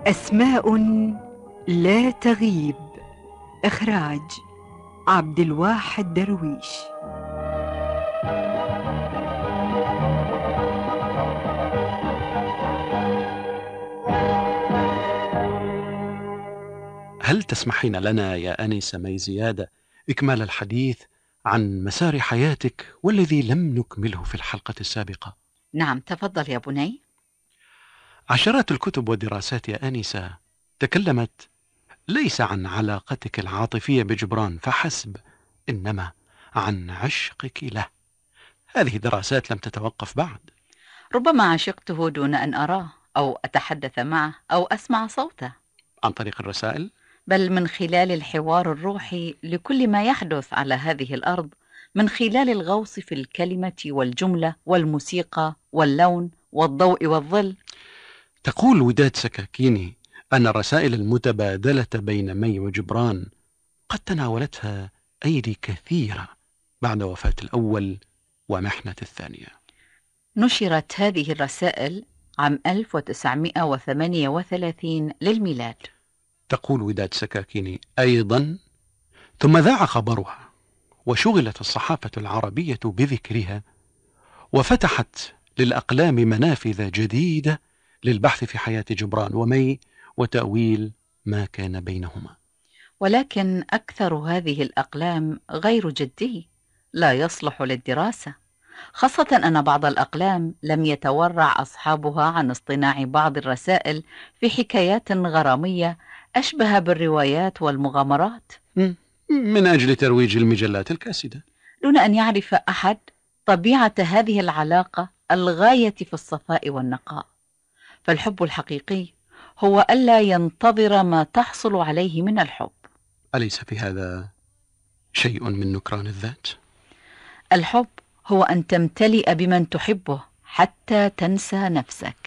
أسماء لا تغيب. إخراج عبد الواحد درويش. هل تسمحين لنا يا أنسة مي زيادة إكمال الحديث عن مسار حياتك والذي لم نكمله في الحلقة السابقة؟ نعم، تفضل يا بني. عشرات الكتب والدراسات يا أنسة تكلمت ليس عن علاقتك العاطفية بجبران فحسب، إنما عن عشقك له. هذه دراسات لم تتوقف بعد. ربما عشقته دون أن أراه أو أتحدث معه أو أسمع صوته. عن طريق الرسائل؟ بل من خلال الحوار الروحي لكل ما يحدث على هذه الأرض، من خلال الغوص في الكلمة والجملة والموسيقى واللون والضوء والظل. تقول وداد سكاكيني أن الرسائل المتبادلة بين مي وجبران قد تناولتها أيدي كثيرة بعد وفاة الأول ومحنة الثانية. نشرت هذه الرسائل عام 1938 للميلاد. تقول وداد سكاكيني أيضا: ثم ذاع خبرها وشغلت الصحافة العربية بذكرها، وفتحت للأقلام منافذ جديدة للبحث في حياة جبران ومي وتأويل ما كان بينهما. ولكن أكثر هذه الأقلام غير جدي، لا يصلح للدراسة، خاصة أن بعض الأقلام لم يتورع أصحابها عن اصطناع بعض الرسائل في حكايات غرامية أشبه بالروايات والمغامرات، من أجل ترويج المجلات الكاسدة، دون أن يعرف أحد طبيعة هذه العلاقة الغاية في الصفاء والنقاء. فالحب الحقيقي هو ألا ينتظر ما تحصل عليه من الحب. أليس في هذا شيء من نكران الذات؟ الحب هو أن تمتلئ بمن تحبه حتى تنسى نفسك.